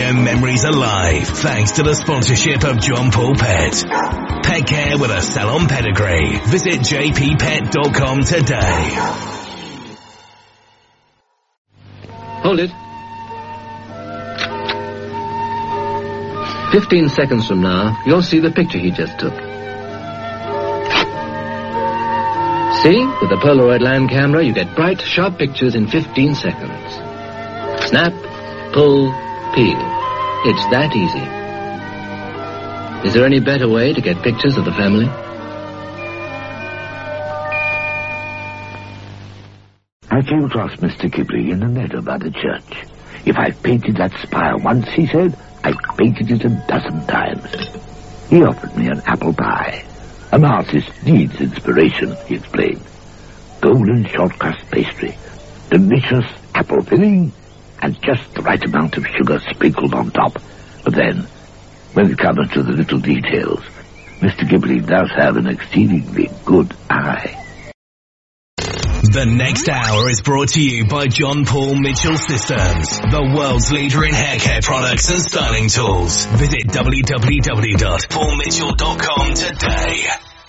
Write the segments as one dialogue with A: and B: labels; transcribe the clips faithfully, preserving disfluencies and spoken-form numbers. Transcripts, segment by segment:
A: Bringing memories alive thanks to the sponsorship of John Paul Pet. Pet care with a salon pedigree. Visit j p pet dot com today.
B: Hold it. Fifteen seconds from now, you'll see the picture he just took. See? With the Polaroid land camera, you get bright, sharp pictures in fifteen seconds. Snap, pull, peel. It's that easy. Is there any better way to get pictures of the family?
C: I came across Mister Ghibli in the meadow by the church. If I've painted that spire once, he said, I've painted it a dozen times. He offered me an apple pie. An artist needs inspiration, he explained. Golden short crust pastry, delicious apple filling, and just the right amount of sugar sprinkled on top. But then, when it comes to the little details, Mister Ghibli does have an exceedingly good eye.
A: The next hour is brought to you by John Paul Mitchell Systems, the world's leader in hair care products and styling tools. Visit w w w dot paul mitchell dot com today.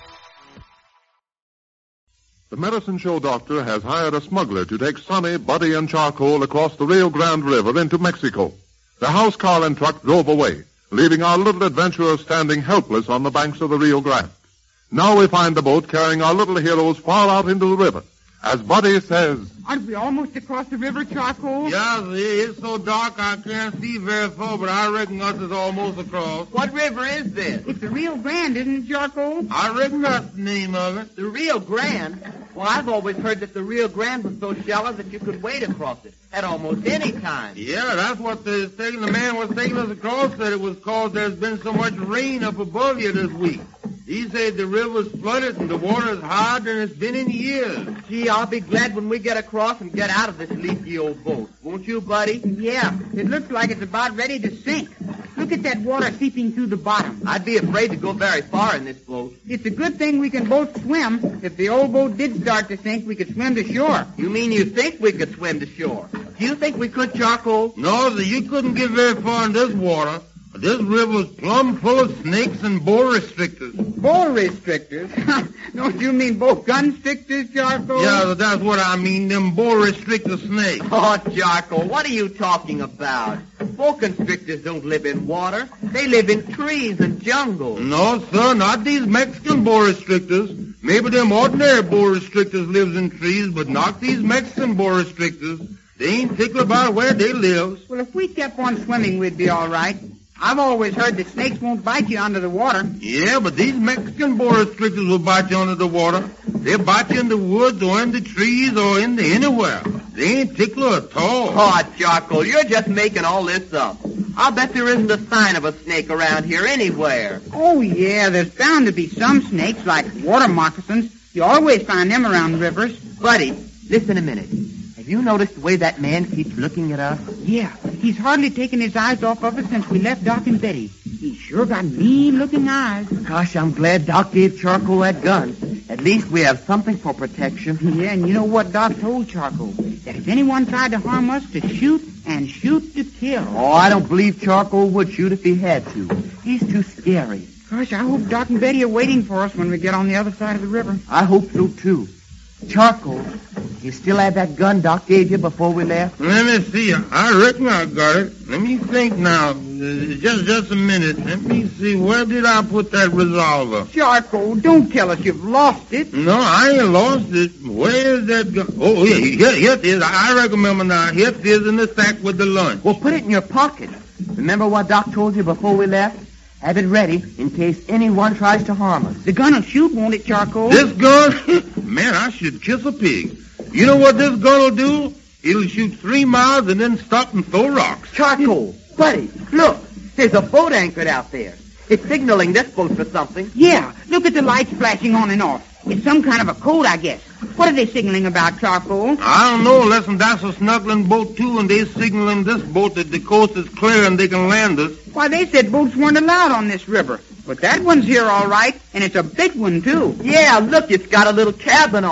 D: The Medicine Show doctor has hired a smuggler to take Sonny, Buddy, and Charcoal across the Rio Grande River into Mexico. The house car and truck drove away, leaving our little adventurers standing helpless on the banks of the Rio Grande. Now we find the boat carrying our little heroes far out into the river. As Buddy says,
E: aren't we almost across the river, Charcoal?
F: Yeah, it's so dark I can't see very far, but I reckon us is almost across.
E: What river is this? It's the Rio Grande, isn't it, Charcoal?
F: I reckon that's the name of it.
E: The Rio Grande? Well, I've always heard that the Rio Grande was so shallow that you could wade across it at almost any time.
F: Yeah, that's what the, the man was taking us across said it was cause there's been so much rain up above you this week. He said the river's flooded and the water's higher than it's been in years.
E: Gee, I'll be glad when we get across and get out of this leaky old boat. Won't you, Buddy? Yeah, it looks like it's about ready to sink. Look at that water seeping through the bottom. I'd be afraid to go very far in this boat. It's a good thing we can both swim. If the old boat did start to sink, we could swim to shore. You mean you think we could swim to shore? Do you think we could, Charcoal?
F: No, sir, you couldn't get very far in this water. This river's plumb full of snakes and boa restrictors.
E: Boa restrictors? Don't you mean both gun stickers, Charcoal?
F: Yeah, that's what I mean, them boa restrictor snakes.
E: Oh, Charcoal, what are you talking about? Boa constrictors don't live in water. They live in trees and jungles.
F: No, sir, not these Mexican boa restrictors. Maybe them ordinary boa restrictors lives in trees, but not these Mexican boa restrictors. They ain't particular about where they live.
E: Well, if we kept on swimming, we'd be all right. I've always heard that snakes won't bite you under the water.
F: Yeah, but these Mexican boa restrictors will bite you under the water. They'll bite you in the woods or in the trees or in the anywhere. They ain't tickler at all.
E: Oh, Charcoal, you're just making all this up. I'll bet there isn't a sign of a snake around here anywhere. Oh, yeah, there's bound to be some snakes, like water moccasins. You always find them around rivers. Buddy, listen a minute. Have you noticed the way that man keeps looking at us? Yeah, he's hardly taken his eyes off of us since we left Doc and Betty. He's sure got mean-looking eyes. Gosh, I'm glad Doc gave Charcoal that gun. At least we have something for protection. Yeah, and you know what Doc told Charcoal? That if anyone tried to harm us, to shoot and shoot to kill. Oh, I don't believe Charcoal would shoot if he had to. He's too scary. Gosh, I hope Doc and Betty are waiting for us when we get on the other side of the river. I hope so, too. Charcoal, you still have that gun Doc gave you before we left?
F: Let me see. I reckon I got it. Let me think now. Uh, just just a minute. Let me see. Where did I put that revolver?
E: Charcoal, don't tell us you've lost it.
F: No, I ain't lost it. Where is that gun? Oh, yeah, here, here it is. I remember now. Here it is in the sack with the lunch.
E: Well, put it in your pocket. Remember what Doc told you before we left? Have it ready in case anyone tries to harm us. The gun will shoot, won't it, Charcoal?
F: This gun? Man, I should kiss a pig. You know what this gun will do? It'll shoot three miles and then stop and throw rocks.
E: Charcoal, Buddy, look. There's a boat anchored out there. It's signaling this boat for something. Yeah, look at the lights flashing on and off. It's some kind of a code, I guess. What are they signaling about, Charcoal?
F: I don't know, unless that's a snuggling boat, too, and they're signaling this boat that the coast is clear and they can land us.
E: Why, they said boats weren't allowed on this river. But that one's here all right, and it's a big one, too. Yeah, look, it's got a little cabin on it.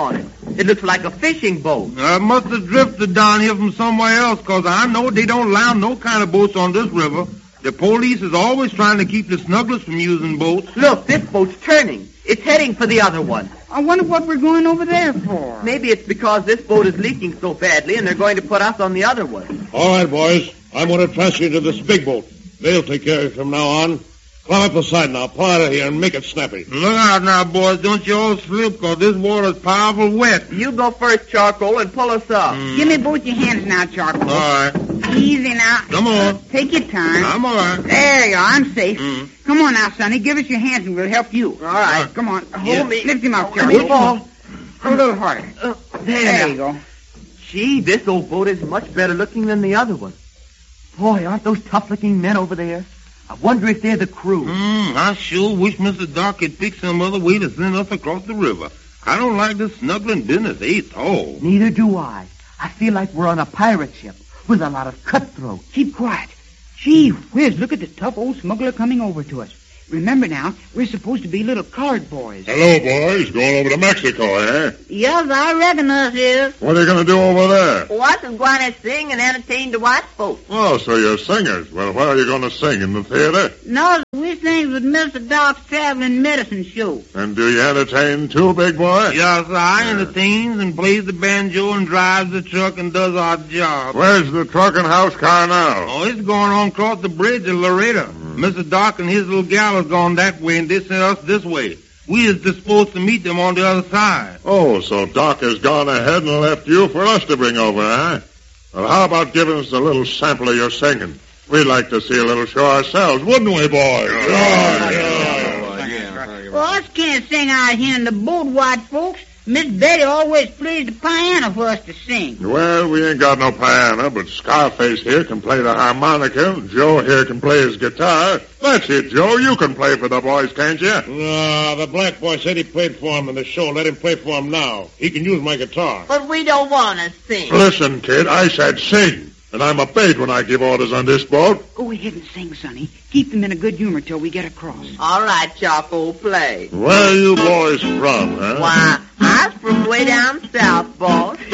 E: It looks like a fishing boat.
F: I must have drifted down here from somewhere else, because I know they don't allow no kind of boats on this river. The police is always trying to keep the smugglers from using boats.
E: Look, this boat's turning. It's heading for the other one.
G: I wonder what we're going over there for.
E: Maybe it's because this boat is leaking so badly and they're going to put us on the other one.
H: All right, boys. I'm going to transfer you to this big boat. They'll take care of you from now on. Climb up the side now. Pull out of here and make it snappy.
F: Look out now, boys. Don't you all slip, because this water's powerful wet.
E: You go first, Charcoal, and pull us up.
G: Mm. Give me both your hands now, Charcoal.
F: All right.
G: Easy now.
F: Come on.
G: Take your time.
F: I'm all right.
G: There you are. I'm safe.
F: Mm.
G: Come on now, Sonny. Give us your hands and we'll help you. All right. Come on. Hold
E: Yeah.
G: me. Lift him up,
E: Let
G: Charcoal.
E: me fall.
G: A little harder.
E: Uh, there
G: There you go.
E: Gee, this old boat is much better looking than the other one. Boy, aren't those tough-looking men over there? I wonder if they're the crew.
F: Mm, I sure wish Mister Doc had picked some other way to send us across the river. I don't like this smuggling business at all.
E: Neither do I. I feel like we're on a pirate ship with a lot of cutthroats.
G: Keep quiet. Gee whiz, look at the tough old smuggler coming over to us. Remember now, we're supposed to be little colored boys.
D: Hello, boys. Going over to Mexico, eh?
I: Yes, I reckon us is.
D: What are you going to do over there?
I: What's going to sing and entertain the white folks?
D: Oh, so you're singers. Well, where are you going to sing? In the theater?
I: No, we sing with Mister Doc's traveling medicine show.
D: And do you entertain too, big boy?
F: Yes, I entertains and plays the banjo and drives the truck and does our job.
D: Where's the truck and house car now?
F: Oh, it's going on across the bridge at Laredo. Mm. Mister Doc and his little gal has gone that way, and they sent us this way. We is supposed to meet them on the other side.
D: Oh, so Doc has gone ahead and left you for us to bring over, huh? Well, how about giving us a little sample of your singing? We'd like to see a little show ourselves, wouldn't we, boys?
I: Sure, yeah. Well, us can't sing out here in the boat, white folks. Miss Betty always plays the piano for us to sing.
D: Well, we ain't got no piano, but Scarface here can play the harmonica, and Joe here can play his guitar. That's it, Joe. You can play for the boys, can't you?
H: No, the black boy said he played for him in the show. Let him play for him now. He can use my guitar.
I: But we don't want to sing.
D: Listen, kid, I said sing. And I'm obeyed when I give orders on this boat.
G: Go ahead and sing, Sonny. Keep them in a good humor till we get across.
E: All right, Charcoal, play.
D: Where are you boys from, huh?
I: Why, I'm from way down south, boss.